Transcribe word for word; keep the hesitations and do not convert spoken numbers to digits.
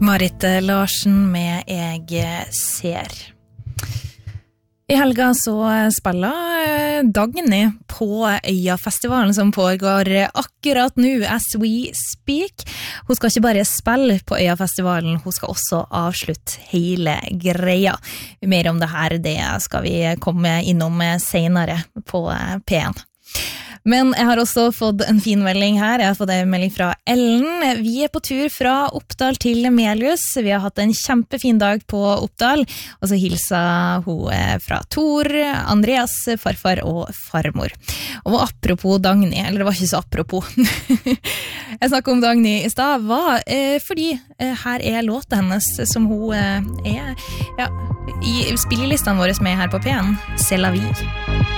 Marit Larsen med Jeg ser. I helga så spiller Dagny på Øyafestivalen som pågår akkurat nå, as we speak. Hun skal ikke bare spille på Øyafestivalen, hun skal også avslutte hele greia. Mer om det her, det skal vi komme innom senere på P en. Men jeg har også fått en fin melding her. Jeg har fått en melding fra Ellen. Vi er på tur fra Oppdal til Melius. Vi har hatt en kjempefin dag på Oppdal. Og så hilser hun fra Tor, Andreas, farfar og farmor. Og apropos Dagny, eller det var ikke så apropos. Jeg snakket om Dagny i sted, var eh, fordi eh, her er låta hennes som hun eh, er ja, i spillelistene våre med her på P en, C'est la vie.